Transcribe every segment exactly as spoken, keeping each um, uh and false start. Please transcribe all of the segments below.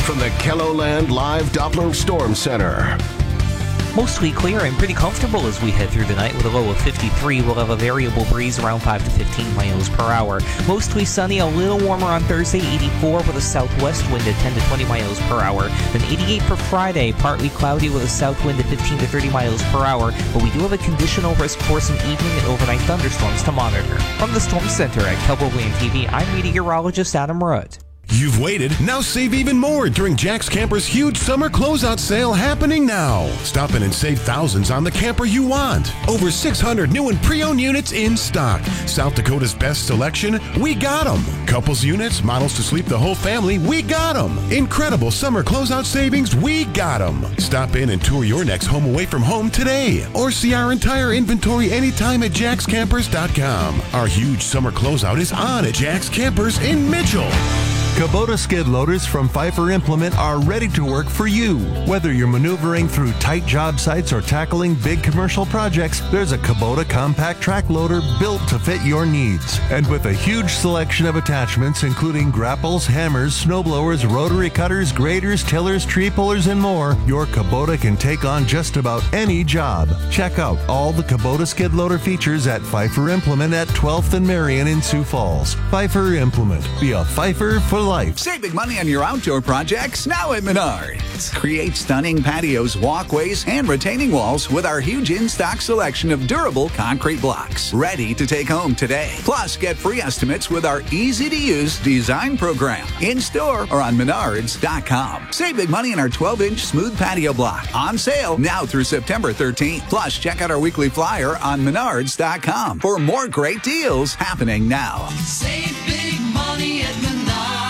from the KELOLAND Live Doppler Storm Center. Mostly clear and pretty comfortable as we head through the night with a low of fifty-three. We'll have a variable breeze around five to fifteen miles per hour. Mostly sunny, a little warmer on Thursday, eighty-four with a southwest wind at ten to twenty miles per hour. Then eighty-eight for Friday, partly cloudy with a south wind at fifteen to thirty miles per hour. But we do have a conditional risk for some evening and overnight thunderstorms to monitor. From the Storm Center at KELOLAND T V, I'm meteorologist Adam Rudd. You've waited, now save even more during Jack's Camper's huge summer closeout sale happening now. Stop in and save thousands on the camper you want. Over six hundred new and pre-owned units in stock. South Dakota's best selection, we got them. Couples units, models to sleep the whole family, we got them. Incredible summer closeout savings, we got them. Stop in and tour your next home away from home today. Or see our entire inventory anytime at jacks campers dot com. Our huge summer closeout is on at Jack's Campers in Mitchell. Kubota skid loaders from Pfeiffer Implement are ready to work for you. Whether you're maneuvering through tight job sites or tackling big commercial projects, there's a Kubota compact track loader built to fit your needs. And with a huge selection of attachments, including grapples, hammers, snowblowers, rotary cutters, graders, tillers, tree pullers, and more, your Kubota can take on just about any job. Check out all the Kubota skid loader features at Pfeiffer Implement at twelfth and Marion in Sioux Falls. Pfeiffer Implement. Be a Pfeiffer for life. Save big money on your outdoor projects now at Menards. Create stunning patios, walkways, and retaining walls with our huge in-stock selection of durable concrete blocks. Ready to take home today. Plus, get free estimates with our easy-to-use design program. In-store or on menards dot com. Save big money on our twelve-inch smooth patio block. On sale now through September thirteenth. Plus, check out our weekly flyer on menards dot com for more great deals happening now. Save big money at Menards.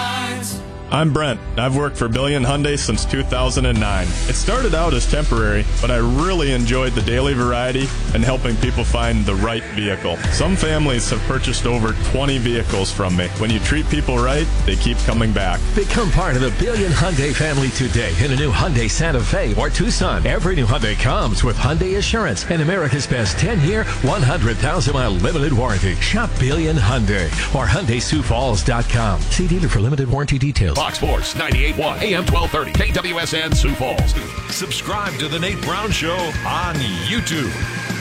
I'm Brent. I've worked for Billion Hyundai since two thousand nine. It started out as temporary, but I really enjoyed the daily variety and helping people find the right vehicle. Some families have purchased over twenty vehicles from me. When you treat people right, they keep coming back. Become part of the Billion Hyundai family today in a new Hyundai Santa Fe or Tucson. Every new Hyundai comes with Hyundai Assurance and America's best ten-year, one hundred thousand mile limited warranty. Shop Billion Hyundai or Hyundai Sioux Falls dot com. See dealer for limited warranty details. Fox Sports ninety-eight point one, A M twelve thirty, K W S N Sioux Falls. Subscribe to The Nate Brown Show on YouTube.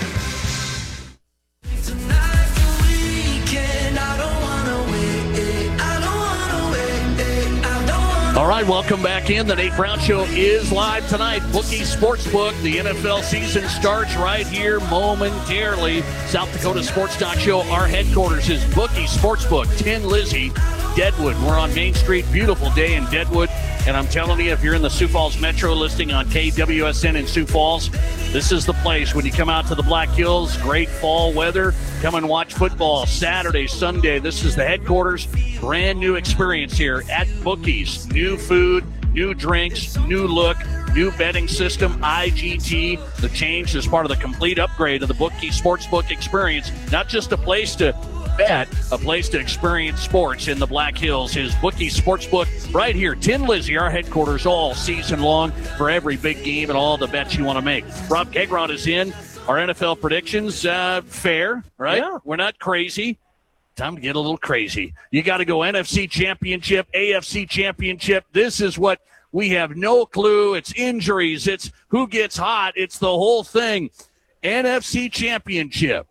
All right, welcome back in. The Nate Brown Show is live tonight. Bookie Sportsbook. The N F L season starts right here momentarily. South Dakota Sports Talk Show. Our headquarters is Bookie Sportsbook. Tin Lizzie, Deadwood. We're on Main Street. Beautiful day in Deadwood. And I'm telling you, if you're in the Sioux Falls Metro listing on K W S N in Sioux Falls, this is the place. When you come out to the Black Hills, great fall weather. Come and watch football Saturday, Sunday. This is the headquarters. Brand new experience here at Bookies. New food, new drinks, new look, new betting system, I G T. The change is part of the complete upgrade of the Bookie Sportsbook experience. Not just a place to bet, a place to experience sports in the Black Hills is Bookie Sportsbook right here. Tin Lizzie, our headquarters all season long for every big game and all the bets you want to make. Rob Kegron is in. Our N F L predictions, uh, fair, right? Yeah. We're not crazy. Time to get a little crazy. You got to go N F C Championship, A F C Championship. This is what we have no clue. It's injuries. It's who gets hot. It's the whole thing. N F C Championship.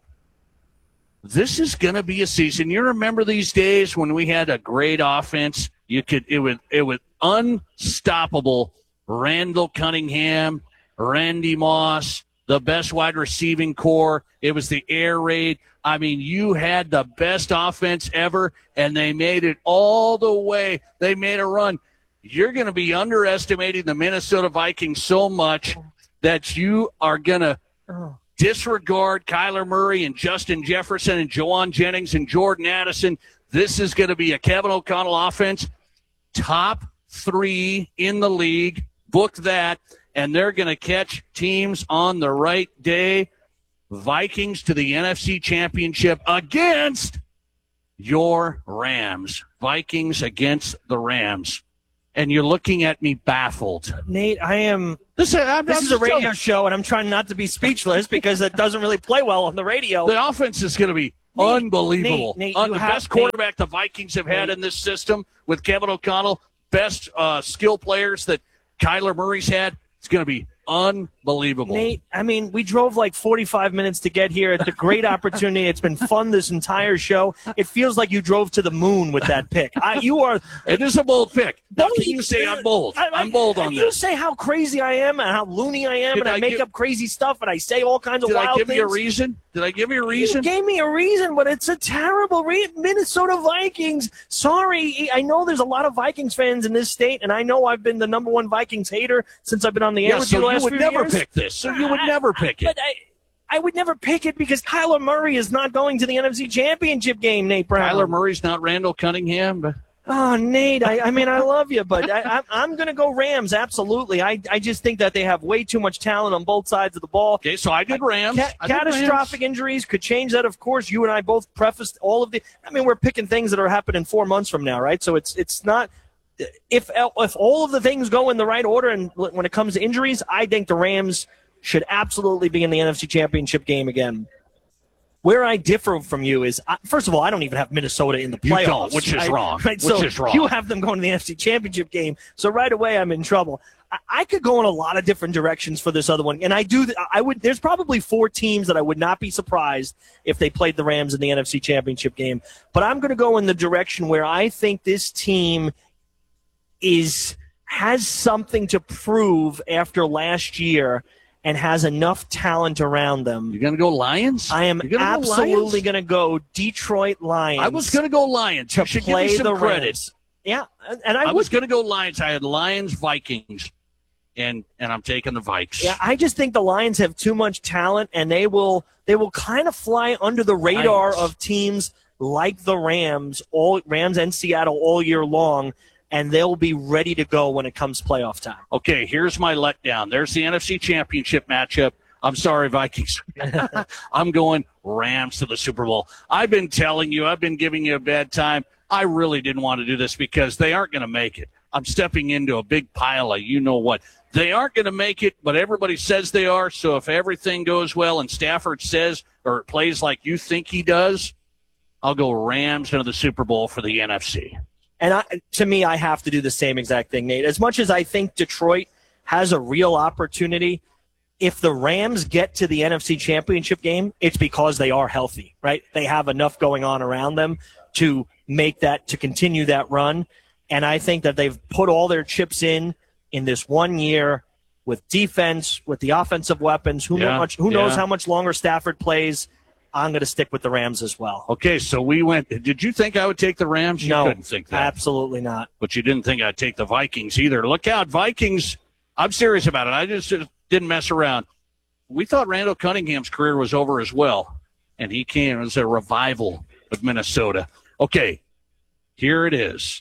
This is going to be a season. You remember these days when we had a great offense? You could it was it was unstoppable. Randall Cunningham, Randy Moss, the best wide receiving core. It was the air raid. I mean, you had the best offense ever, and they made it all the way. They made a run. You're going to be underestimating the Minnesota Vikings so much that you are going to disregard Kyler Murray and Justin Jefferson and Jawan Jennings and Jordan Addison. This is going to be a Kevin O'Connell offense, top three in the league. Book that. And they're going to catch teams on the right day. Vikings to the N F C Championship against your Rams. Vikings against the Rams. And you're looking at me baffled. Nate, I am. This, I'm, this I'm is a radio telling. show, and I'm trying not to be speechless because it doesn't really play well on the radio. The offense is going to be Nate, unbelievable. Nate, Nate, uh, the have, best quarterback Nate, the Vikings have had Nate. in this system with Kevin O'Connell. best uh, skill players that Kyler Murray's had, it's going to be unbelievable. Nate, I mean, we drove like forty-five minutes to get here. It's a great opportunity. It's been fun this entire show. It feels like you drove to the moon with that pick. I, you are. It is a bold pick. Now, Don't can you say I'm bold? I, I, I'm bold on you this. You say how crazy I am and how loony I am, Did and I, I make give, up crazy stuff, and I say all kinds of did wild I give things. you a reason? Did I give you a reason? You gave me a reason, but it's a terrible reason. Minnesota Vikings. Sorry, I know there's a lot of Vikings fans in this state, and I know I've been the number one Vikings hater since I've been on the air yeah, with so you the last you would few never years. pick this. So you would never pick it. But I, I would never pick it because Kyler Murray is not going to the N F C Championship game, Nate Brown. Kyler Murray's not Randall Cunningham. But... Oh, Nate, I, I mean, I love you, but I, I, I'm going to go Rams, absolutely. I, I just think that they have way too much talent on both sides of the ball. Okay, so I did Rams. Ca- I did catastrophic Rams. injuries could change that, of course. You and I both prefaced all of the – I mean, we're picking things that are happening four months from now, right? So it's it's not – if if all of the things go in the right order and when it comes to injuries, I think the Rams should absolutely be in the N F C Championship game again. Where I differ from you is, first of all, I don't even have Minnesota in the playoffs. You don't, which is right? wrong. Right? Which so is wrong. You have them going to the N F C Championship game, so right away I'm in trouble. I, I could go in a lot of different directions for this other one, and I do. I would. There's probably four teams that I would not be surprised if they played the Rams in the N F C Championship game. But I'm going to go in the direction where I think this team is has something to prove after last year. And has enough talent around them. You're going to go Lions? I am absolutely going to go Detroit Lions. I was going to go Lions. To you should play give me some the credit. Rams. Yeah, and I, I would, was going to go Lions. I had Lions, Vikings, and and I'm taking the Vikes. Yeah, I just think the Lions have too much talent, and they will they will kind of fly under the radar Lions. of teams like the Rams, all Rams and Seattle all year long. And they'll be ready to go when it comes playoff time. Okay, here's my letdown. There's the N F C Championship matchup. I'm sorry, Vikings. I'm going Rams to the Super Bowl. I've been telling you, I've been giving you a bad time. I really didn't want to do this because they aren't going to make it. I'm stepping into a big pile of you know what. They aren't going to make it, but everybody says they are. So if everything goes well and Stafford says or plays like you think he does, I'll go Rams into the Super Bowl for the N F C. And I, to me, I have to do the same exact thing, Nate. As much as I think Detroit has a real opportunity, if the Rams get to the N F C Championship game, it's because they are healthy, right? They have enough going on around them to make that, to continue that run. And I think that they've put all their chips in in this one year with defense, with the offensive weapons. Who, yeah, know much, who yeah. knows how much longer Stafford plays? I'm going to stick with the Rams as well. Okay, so we went. Did you think I would take the Rams? You no, couldn't think that. Absolutely not. But you didn't think I'd take the Vikings either. Look out, Vikings. I'm serious about it. I just didn't mess around. We thought Randall Cunningham's career was over as well, and he came as a revival of Minnesota. Okay, here it is.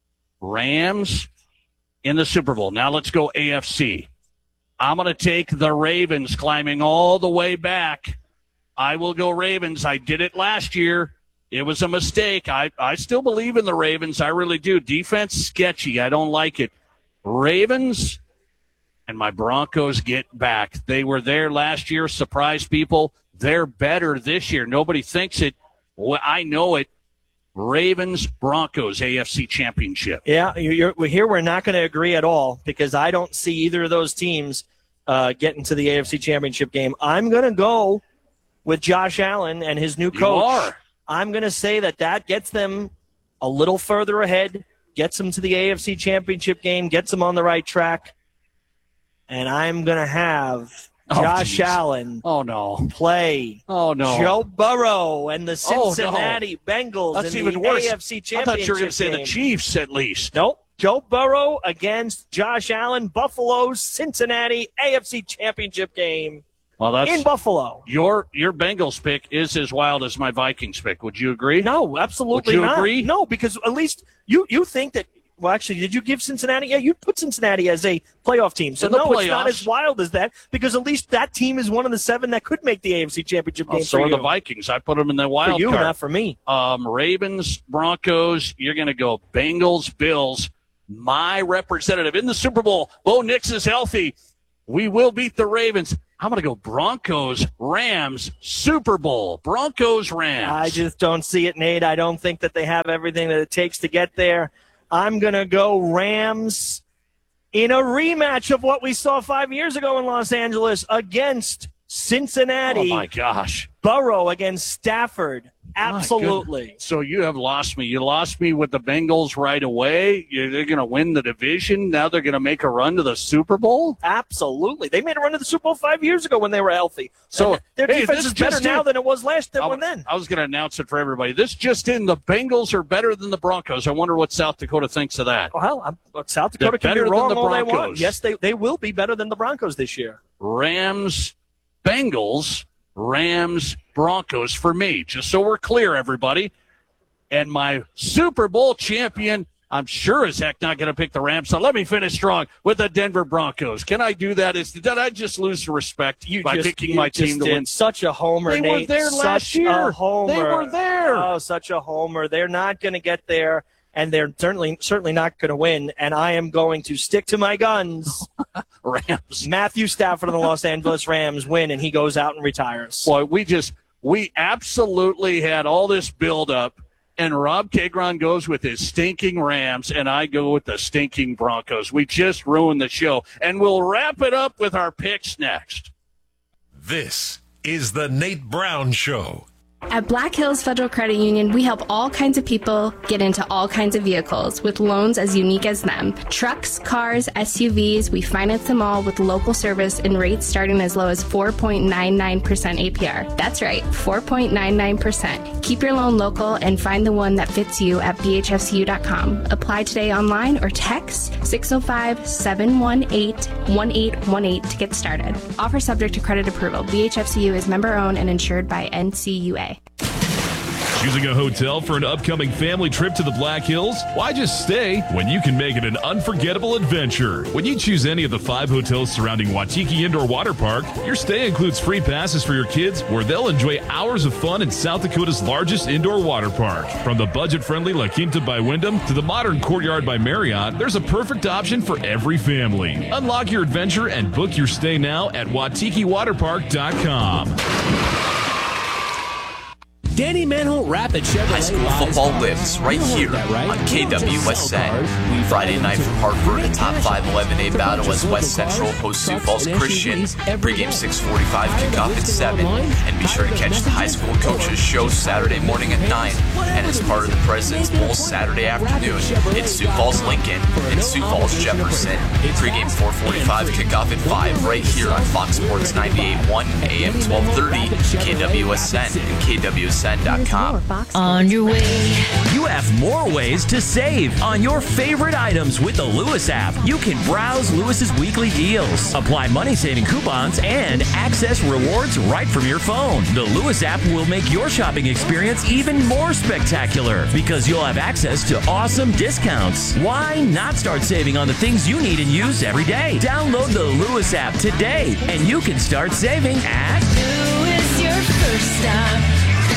Rams in the Super Bowl. Now let's go A F C. I'm going to take the Ravens climbing all the way back. I will go Ravens. I did it last year. It was a mistake. I, I still believe in the Ravens. I really do. Defense, sketchy. I don't like it. Ravens and my Broncos get back. They were there last year, surprised people. They're better this year. Nobody thinks it. Well, I know it. Ravens, Broncos, A F C Championship. Yeah, you're, you're, here we're not going to agree at all because I don't see either of those teams uh, getting to the A F C Championship game. I'm going to go with Josh Allen and his new coach. You are. I'm going to say that that gets them a little further ahead, gets them to the A F C Championship game, gets them on the right track. And I'm going to have oh, Josh geez. Allen oh, no. play oh, no. Joe Burrow and the Oh, Cincinnati no. Bengals That's in even the worse. A F C Championship I thought you were going to say game. the Chiefs at least. Nope. Joe Burrow against Josh Allen, Buffalo, Cincinnati, A F C Championship game. Well, that's in Buffalo. Your your Bengals pick is as wild as my Vikings pick. Would you agree? No, absolutely Would you not. agree? No, because at least you, you think that, well, actually, did you give Cincinnati? Yeah, you put Cincinnati as a playoff team. So, In the no, playoffs. It's not as wild as that because at least that team is one of the seven that could make the A F C Championship game Oh, so for are you. the Vikings. I put them in the wild for you, card. not for me. Um, Ravens, Broncos, you're going to go Bengals, Bills. My representative in the Super Bowl, Bo Nix is healthy. We will beat the Ravens. I'm going to go Broncos, Rams, Super Bowl. Broncos, Rams. I just don't see it, Nate. I don't think that they have everything that it takes to get there. I'm going to go Rams in a rematch of what we saw five years ago in Los Angeles against Cincinnati. Oh, my gosh. Burrow against Stafford. Absolutely. So you have lost me. You lost me with the Bengals right away. You're, they're going to win the division. Now they're going to make a run to the Super Bowl? Absolutely. They made a run to the Super Bowl five years ago when they were healthy. So and their hey, defense is better now in, than it was last I, one then. I was going to announce it for everybody. This just in, the Bengals are better than the Broncos. I wonder what South Dakota thinks of that. Well, I'm, South Dakota They're can be better wrong than the all they Broncos. want. Yes, they, they will be better than the Broncos this year. Rams, Bengals, Rams, Broncos for me, just so we're clear, everybody. And my Super Bowl champion, I'm sure as heck not going to pick the Rams. So let me finish strong with the Denver Broncos. Can I do that? Is, did I just lose the respect you by just, picking you my just team to did. win? Such a homer, They Nate. were there such last year. A homer. They were there. Oh, such a homer. They're not going to get there, and they're certainly certainly not going to win. And I am going to stick to my guns. Rams. Matthew Stafford of the Los Angeles Rams win, and he goes out and retires. Boy, we just we absolutely had all this build-up. And Rob Kagron goes with his stinking Rams, and I go with the stinking Broncos. We just ruined the show. And we'll wrap it up with our picks next. This is the Nate Brown Show. At Black Hills Federal Credit Union, we help all kinds of people get into all kinds of vehicles with loans as unique as them. Trucks, cars, S U Vs, we finance them all with local service and rates starting as low as four point nine nine percent A P R. That's right, four point nine nine percent. Keep your loan local and find the one that fits you at B H F C U dot com. Apply today online or text six oh five, seven one eight, one eight one eight to get started. Offer subject to credit approval. B H F C U is member owned and insured by N C U A. Choosing a hotel for an upcoming family trip to the Black Hills? Why just stay when you can make it an unforgettable adventure? When you choose any of the five hotels surrounding Waitiki Indoor Water Park, your stay includes free passes for your kids where they'll enjoy hours of fun in South Dakota's largest indoor water park. From the budget-friendly La Quinta by Wyndham to the modern Courtyard by Marriott, there's a perfect option for every family. Unlock your adventure and book your stay now at Waitiki Water Park dot com. Danny Manholt Rapid Chevrolet. High school football lives right here right? on K W S N. Friday night from Hartford, a top five eleven A battle as West Central hosts Sioux Falls Christian. Pregame six forty-five, kickoff at seven. And be sure to catch the high school coaches show Saturday morning at nine. And as part of the President's Bowl Saturday afternoon, it's Sioux Falls Lincoln and Sioux Falls Jefferson. Pregame four forty-five, kickoff at five right here on Fox Sports ninety-eight point one, A M twelve thirty, K W S N and K W S N dot com. On your way. You have more ways to save on your favorite items with the Lewis app. You can browse Lewis's weekly deals, apply money-saving coupons, and access rewards right from your phone. The Lewis app will make your shopping experience even more spectacular because you'll have access to awesome discounts. Why not start saving on the things you need and use every day? Download the Lewis app today, and you can start saving at Lewis, your first stop.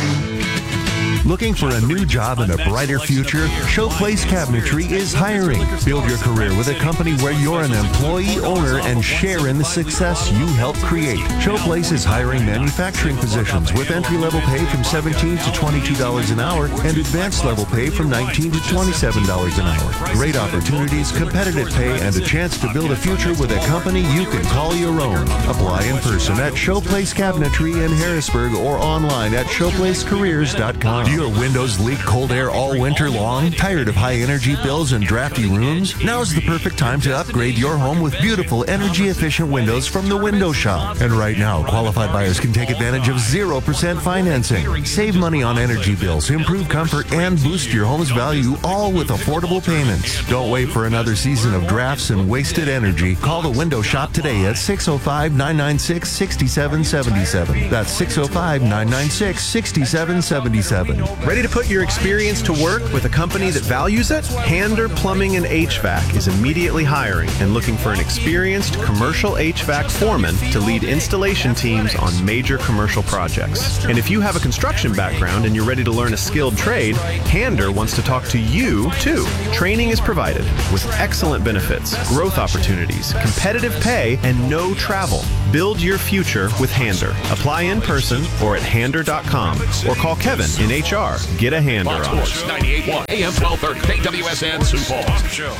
Looking for a new job and a brighter future? Showplace Cabinetry is hiring. Build your career with a company where you're an employee, owner, and share in the success you help create. Showplace is hiring manufacturing positions with entry-level pay from seventeen dollars to twenty-two dollars an hour and advanced level pay from nineteen dollars to twenty-seven dollars an hour. Great opportunities, competitive pay, and a chance to build a future with a company you can call your own. Apply in person at Showplace Cabinetry in Harrisburg or online at showplace careers dot com. Do your windows leak cold air all winter long? Tired of high energy bills and drafty rooms? Now's the perfect time to upgrade your home with beautiful energy efficient windows from the Window Shop. And right now, qualified buyers can take advantage of zero percent financing. Save money on energy bills, improve comfort, and boost your home's value, all with affordable payments. Don't wait for another season of drafts and wasted energy. Call the Window Shop today at six oh five, nine nine six, six seven seven seven. That's six oh five, nine nine six, six seven seven seven. Ready to put your experience to work with a company that values it? Hander Plumbing and H V A C is immediately hiring and looking for an experienced commercial H V A C foreman to lead installation teams on major commercial projects. And if you have a construction background and you're ready to learn a skilled trade, Hander wants to talk to you too. Training is provided with excellent benefits, growth opportunities, competitive pay, and no travel. Build your future with Hander. Apply in person or at hander dot com or call Kevin in H H R. Get a hander Fox on it. Sports ninety-eight point one A M twelve thirty K W S N Sioux Falls. Show.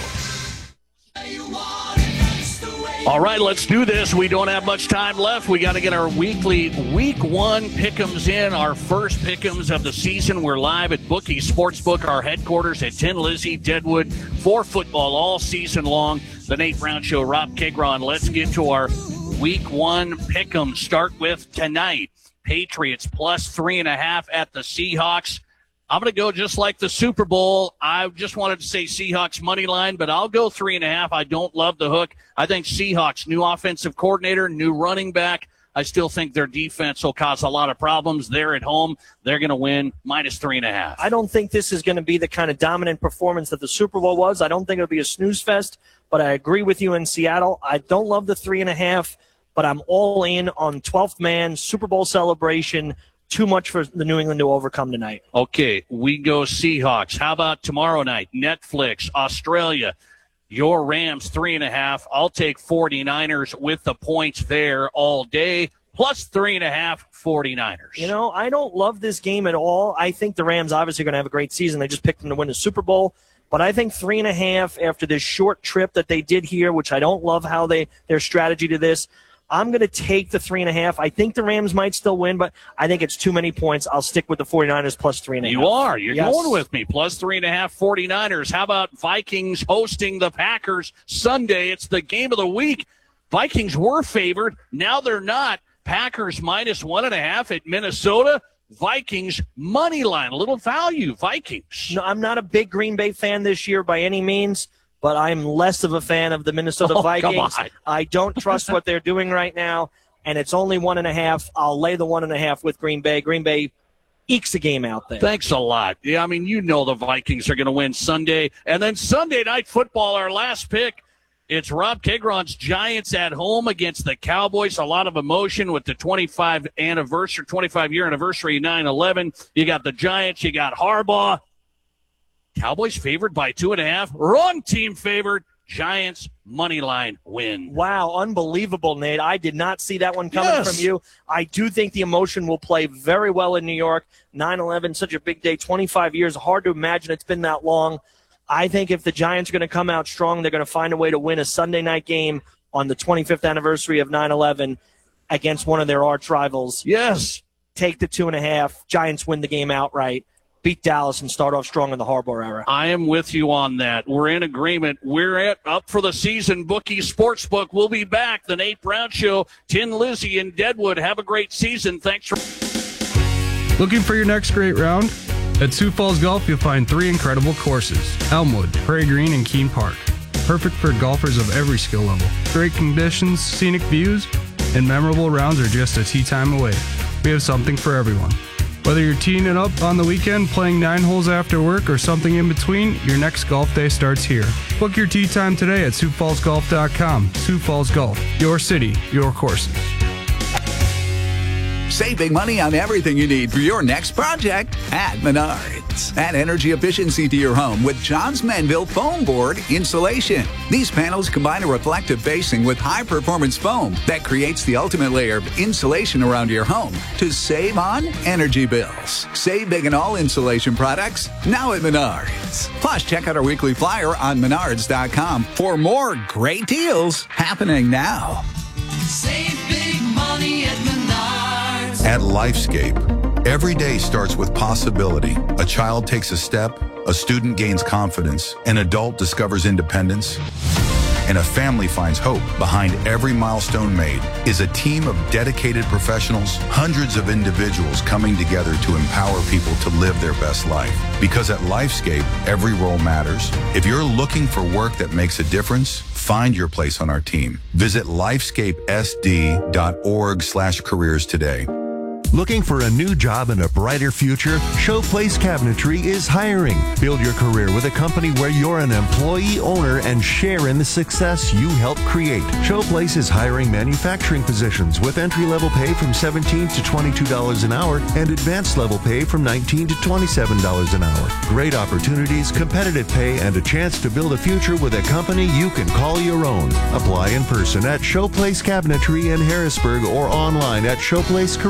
All right, let's do this. We don't have much time left. We got to get our weekly week one pick'ems in, our first pick'ems of the season. We're live at Bookie Sportsbook, our headquarters at Tin Lizzie, Deadwood, for football all season long. The Nate Brown Show, Rob Kegron. Let's get to our week one pick'em. Start with tonight. Patriots plus three and a half at the Seahawks. I'm going to go just like the Super Bowl. I just wanted to say Seahawks money line, but I'll go three and a half. I don't love the hook. I think Seahawks, new offensive coordinator, new running back. I still think their defense will cause a lot of problems. They're at home. They're going to win minus three and a half. I don't think this is going to be the kind of dominant performance that the Super Bowl was. I don't think it'll be a snooze fest, but I agree with you in Seattle. I don't love the three and a half, but I'm all in on twelfth man, Super Bowl celebration. Too much for the New England to overcome tonight. Okay, we go Seahawks. How about tomorrow night? Netflix, Australia. Your Rams, three and a half. I'll take 49ers with the points there all day, plus three and a half 49ers. You know, I don't love this game at all. I think the Rams obviously are going to have a great season. They just picked them to win the Super Bowl. But I think three and a half after this short trip that they did here, which I don't love how they their strategy to this, I'm going to take the three and a half. I think the Rams might still win, but I think it's too many points. I'll stick with the 49ers plus three and a half. You are. You're yes. going with me. Plus three and a half 49ers. How about Vikings hosting the Packers Sunday? It's the game of the week. Vikings were favored. Now they're not. Packers minus one and a half at Minnesota. Vikings money line. A little value. Vikings. No, I'm not a big Green Bay fan this year by any means, but I'm less of a fan of the Minnesota oh, Vikings. Come on. I don't trust what they're doing right now, and it's only one and a half. I'll lay the one and a half with Green Bay. Green Bay ekes a game out there. Thanks a lot. Yeah, I mean, you know the Vikings are going to win Sunday. And then Sunday Night Football, our last pick, it's Rob Kegron's Giants at home against the Cowboys. A lot of emotion with the twenty-five anniversary, twenty-five year anniversary of nine eleven. You got the Giants, you got Harbaugh. Cowboys favored by two and a half. Wrong team favored. Giants money line win. Wow, unbelievable, Nate. I did not see that one coming yes. from you. I do think the emotion will play very well in New York. nine eleven, such a big day, twenty-five years. Hard to imagine it's been that long. I think if the Giants are going to come out strong, they're going to find a way to win a Sunday night game on the twenty-fifth anniversary of nine eleven against one of their arch rivals. Yes. Take the two and a half. Giants win the game outright. Beat Dallas and start off strong in the Harbaugh era. I am with you on that. We're in agreement. We're at up for the season. Bookie Sportsbook. We'll be back. The Nate Brown Show. Tin Lizzie in Deadwood. Have a great season. Thanks for looking for your next great round? At Sioux Falls Golf, you'll find three incredible courses: Elmwood, Prairie Green, and Keene Park. Perfect for golfers of every skill level. Great conditions, scenic views, and memorable rounds are just a tee time away. We have something for everyone. Whether you're teeing it up on the weekend, playing nine holes after work, or something in between, your next golf day starts here. Book your tee time today at Sioux Falls Golf dot com. Sioux Falls Golf, your city, your courses. Save big money on everything you need for your next project at Menards. Add energy efficiency to your home with Johns Manville Foam Board Insulation. These panels combine a reflective facing with high-performance foam that creates the ultimate layer of insulation around your home to save on energy bills. Save big on all insulation products now at Menards. Plus, check out our weekly flyer on Menards dot com for more great deals happening now. Save big money at Menards. At Lifescape, every day starts with possibility. A child takes a step, a student gains confidence, an adult discovers independence, and a family finds hope. Behind every milestone made is a team of dedicated professionals, hundreds of individuals coming together to empower people to live their best life. Because at Lifescape, every role matters. If you're looking for work that makes a difference, find your place on our team. Visit lifescape s d dot org slash careers today. Looking for a new job and a brighter future? Showplace Cabinetry is hiring. Build your career with a company where you're an employee owner and share in the success you help create. Showplace is hiring manufacturing positions with entry-level pay from seventeen to twenty-two dollars an hour and advanced level pay from nineteen to twenty-seven dollars an hour. Great opportunities, competitive pay, and a chance to build a future with a company you can call your own. Apply in person at Showplace Cabinetry in Harrisburg or online at showplace careers dot com.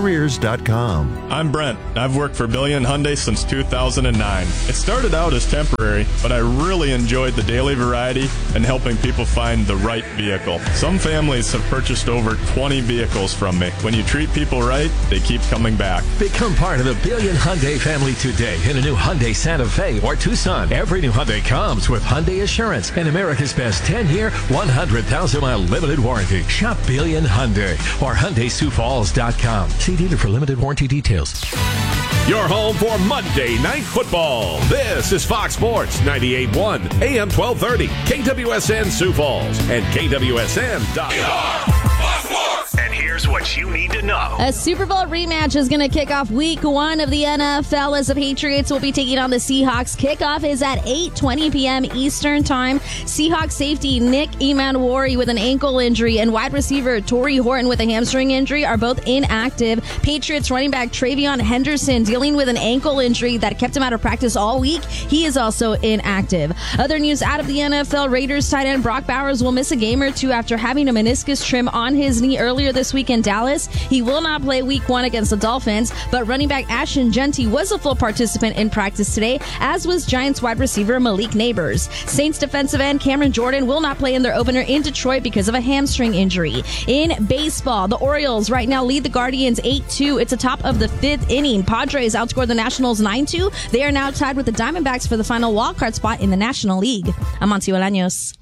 dot com. I'm Brent. I've worked for Billion Hyundai since two thousand nine. It started out as temporary, but I really enjoyed the daily variety and helping people find the right vehicle. Some families have purchased over twenty vehicles from me. When you treat people right, they keep coming back. Become part of the Billion Hyundai family today in a new Hyundai Santa Fe or Tucson. Every new Hyundai comes with Hyundai Assurance and America's best ten-year, one hundred thousand mile limited warranty. Shop Billion Hyundai or Hyundai Sioux Falls dot com. See dealer for limited warranty details. Your home for Monday Night Football. This is Fox Sports ninety-eight point one, A M twelve thirty, K W S N Sioux Falls, and K W S N dot com. And here's what you need to know. A Super Bowl rematch is going to kick off week one of the N F L as the Patriots will be taking on the Seahawks. Kickoff is at eight twenty p.m. Eastern Time. Seahawks safety Nick Emanwari with an ankle injury and wide receiver Torrey Horton with a hamstring injury are both inactive. Patriots running back Travion Henderson dealing with an ankle injury that kept him out of practice all week. He is also inactive. Other news out of the N F L, Raiders tight end Brock Bowers will miss a game or two after having a meniscus trim on his knee earlier this week in Dallas. He will not play week one against the Dolphins, but running back Ashton Genty was a full participant in practice today, as was Giants wide receiver Malik Neighbors. Saints defensive end Cameron Jordan will not play in their opener in Detroit because of a hamstring injury. In baseball, the Orioles right now lead the Guardians eight two. It's the top of the fifth inning. Padres outscored the Nationals nine two. They are now tied with the Diamondbacks for the final wildcard spot in the National League. I'm Monty Olaños.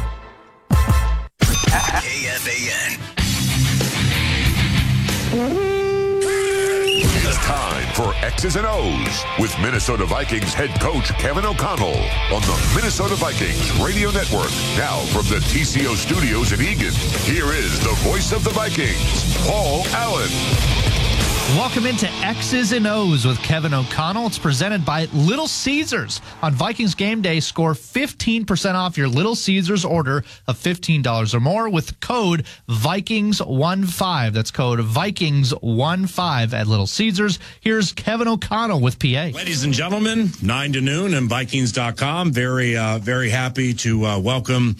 K F A N. It's time for X's and O's with Minnesota Vikings head coach Kevin O'Connell on the Minnesota Vikings Radio Network. Now from the T C O studios in Eagan, here is the voice of the Vikings, Paul Allen. Welcome into X's and O's with Kevin O'Connell. It's presented by Little Caesars. On Vikings game day, score fifteen percent off your Little Caesars order of fifteen dollars or more with code Vikings fifteen. That's code Vikings fifteen at Little Caesars. Here's Kevin O'Connell with P A. Ladies and gentlemen, nine to noon and Vikings dot com. Very, uh, very happy to uh, welcome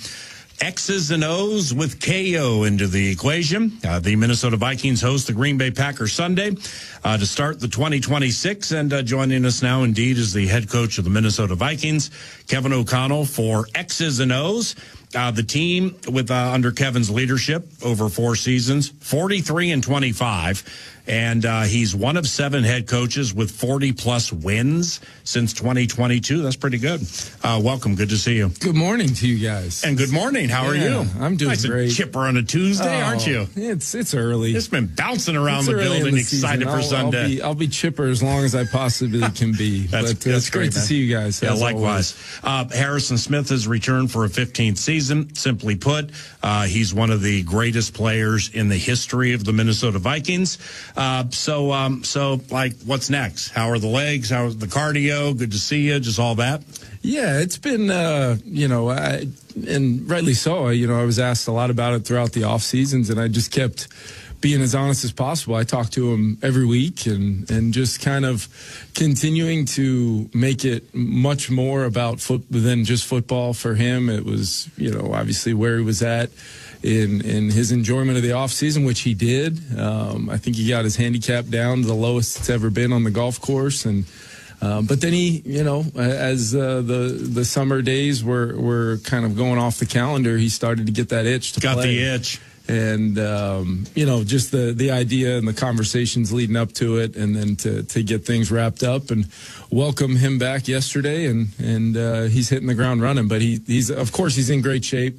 X's and O's with K O into the equation. Uh, the Minnesota Vikings host the Green Bay Packers Sunday uh, to start the twenty twenty-six. And uh, joining us now, indeed, is the head coach of the Minnesota Vikings, Kevin O'Connell, for X's and O's. Uh, the team, with uh, under Kevin's leadership over four seasons, forty-three and twenty-five. And uh, he's one of seven head coaches with forty-plus wins since twenty twenty-two. That's pretty good. Uh, welcome. Good to see you. Good morning to you guys. And good morning. How are yeah, you? I'm doing nice great. And chipper on a Tuesday, oh, aren't you? It's it's early. It's been bouncing around it's the building, the excited I'll, for Sunday. I'll be, I'll be chipper as long as I possibly can be. that's, but that's uh, it's great, great to man. see you guys. Yeah, likewise. Uh, Harrison Smith has returned for a fifteenth season. Simply put, uh, he's one of the greatest players in the history of the Minnesota Vikings. Uh, so, um, so like, what's next? How are the legs? How's the cardio? Good to see you. Just all that. Yeah, it's been, uh, you know, I, and rightly so. You know, I was asked a lot about it throughout the off seasons, and I just kept being as honest as possible. I talk to him every week and, and just kind of continuing to make it much more about foot than just football for him. It was, you know, obviously where he was at in in his enjoyment of the offseason, which he did. Um, I think he got his handicap down to the lowest it's ever been on the golf course. And uh, but then he, you know, as uh, the the summer days were, were kind of going off the calendar, he started to get that itch to got play. the itch. And, um, you know, just the, the idea and the conversations leading up to it, and then to, to get things wrapped up and welcome him back yesterday. And, and uh, he's hitting the ground running. But he, he's, of course, he's in great shape.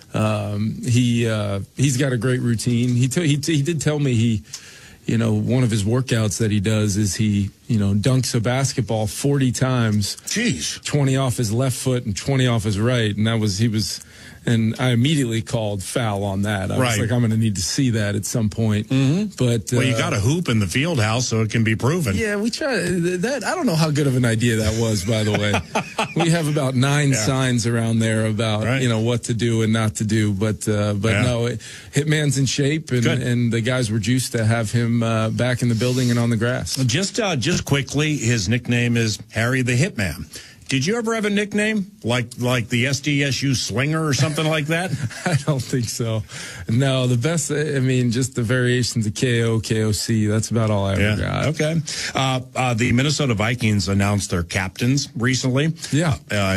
Um, he uh, he's got a great routine. He, t- he, t- he did tell me he, you know, one of his workouts that he does is he, you know, dunks a basketball forty times. Jeez. twenty off his left foot and twenty off his right. And that was, he was... And I immediately called foul on that. I right. was like, I'm going to need to see that at some point. Mm-hmm. But well, uh, you got a hoop in the field house, so it can be proven. Yeah, we try that. I don't know how good of an idea that was, by the way. We have about nine yeah. signs around there about right. you know what to do and not to do. But uh, but yeah. no, it, Hitman's in shape, and, and the guys were juiced to have him uh, back in the building and on the grass. Just uh, just quickly, his nickname is Harry the Hitman. Did you ever have a nickname like like the S D S U Slinger or something like that? I don't think so. No, the best, I mean, just the variations of K O, K O C. That's about all I ever Yeah. got. Okay. Uh, uh, the Minnesota Vikings announced their captains recently. Yeah. Uh,